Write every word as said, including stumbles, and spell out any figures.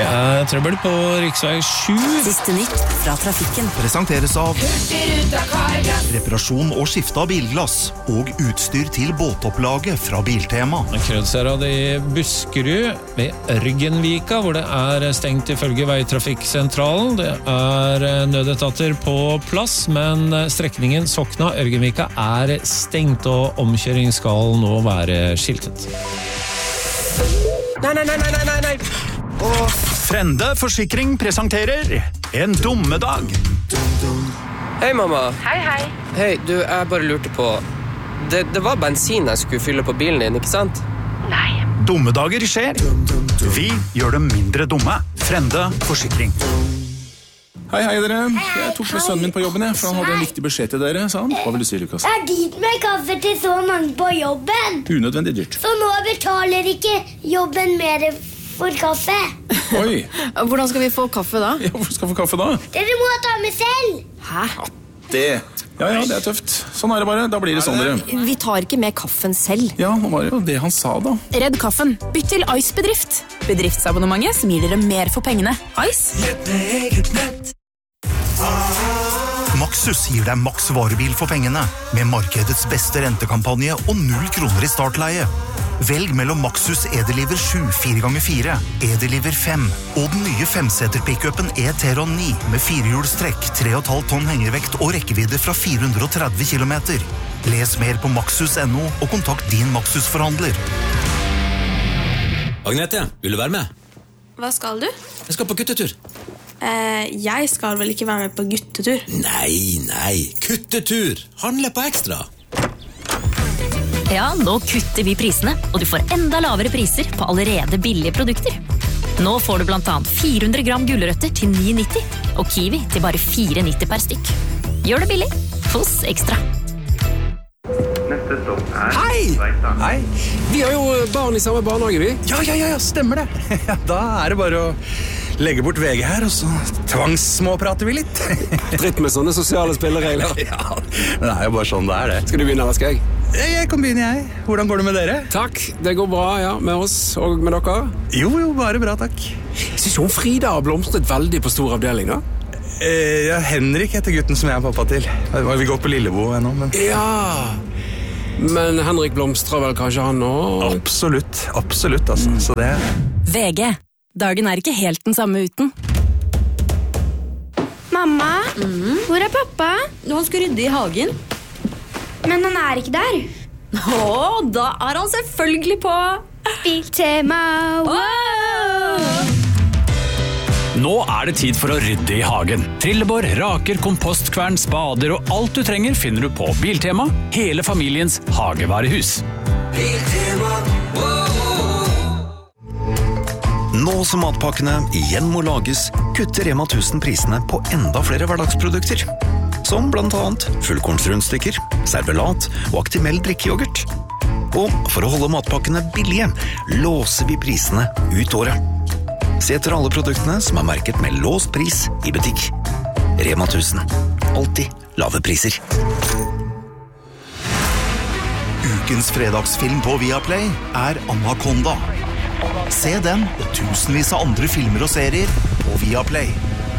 Det er trøbbel på riksvei sju. Siste nytt fra trafikken. Presenteres av reparasjon og skifte av bilglass og utstyr til båtopplaget fra Biltema. Krødsherad i Buskerud ved Ørgenvika, hvor det er stengt ifølge veitrafikksentralen. Det er nødetater på plass, men strekningen Sokna-Ørgenvika er stengt, og omkjøring skal nå være skiltet. Nei, nei, nei, nei, nei, nei. Og Frende Forsikring presenterer En dommedag. Hei, mamma. Hei, hei. Hei, du, jeg bare lurte på det, det var bensin jeg skulle fylle på bilen din, ikke sant? Nei. Dommedager skjer. Vi gjør dem mindre dumme. Frende Forsikring. Hei, hei dere. Jeg tok med sønnen min på jobben, jeg, for han hadde en viktig beskjed til dere, sa han. Hva vil du si, Lukas? Det er dyrt med kaffe til så mange på jobben. Unødvendig dyrt. Så nå betaler ikke jobben mer for kaffe. Oi. Hvordan skal vi få kaffe da? Ja, hvor skal vi få kaffe da? Dere må ta med selv. Hæ? Ja, det. Ja, ja, det er tøft. Sånn er det bare. Da blir det sånn, dere. Vi tar ikke med kaffen selv. Ja, nå var det jo det han sa da. Redd kaffen. Bytt til Ice Bedrift. Bedriftsabonnementet som gir dere mer for pengene. Ice. Maxus gir deg maks varebil for pengene, med markedets beste rentekampanje og null kroner i startleie. Velg mellom Maxus E-Deliver sju fire ganger fire, E-Deliver fem og den nye femseter-pickupen E-Teron ni med firehjulstrekk, tre komma fem tonn hengervekt og rekkevidde fra fire hundre og tretti kilometer. Les mer på maxus punktum no og kontakt din Maxus-forhandler. Agnete, vil du være med? Hva skal du? Jeg skal på guttetur. Eh, jeg skal vel ikke være med på guttetur? Nei, nei, kuttetur. Handle på ekstra. Ja, nå kutter vi prisene, og du får enda lavere priser på allerede billige produkter. Nå får du blant annet fire hundre gram gulrøtter til ni nitti, og kiwi til bare fire nitti per stykk. Gjør det billig hos Ekstra. Hei! Hei! Vi har jo barn i samme barnehage, vi. Ja, ja, ja, stemmer det. Da er det bare å legge bort V G her, og så tvangssmåprater vi litt. Dritt med sånne sosiale spilleregler. Ja, men det er jo bare sånn det er det. Skal du begynne, eller skal jeg? Jeg kan begynne, jeg. Hvordan går det med dere? Takk, det går bra, ja, med oss og med dere. Jo, jo, bare bra, takk. Jeg synes jo Frida har blomstret veldig på stor avdeling, da. Eh, ja, Henrik heter gutten som jeg er pappa til. Vi går på Lillebo ennå, men... Ja, men Henrik blomstrer vel kanskje han nå? Absolutt, absolutt, altså. Så det... V G. Dagen er ikke helt den samme uten. Mamma, mm. hvor er pappa? Han skal rydde i hagen. Men han er ikke der. Åh, da er han selvfølgelig på Biltema. Wow! Nå er det tid for å rydde i hagen. Trillebår, raker, kompostkvern, spader og alt du trenger finner du på Biltema, hele familiens hagevarehus. Biltema, Nå som matpakkene igjen må lages, kutter Rema tusen prisene på enda flere hverdagsprodukter. Som blant annet fullkornsrundstykker, servelat og Actimel drikkejoghurt. Og for å holde matpakkene billige, låser vi prisene ut året. Se etter alle produktene som er merket med låst pris i butikk. Rema tusen. Alltid lave priser. Ukens fredagsfilm på Viaplay er Anaconda. Se den og tusenvis av andre filmer og serier på Viaplay.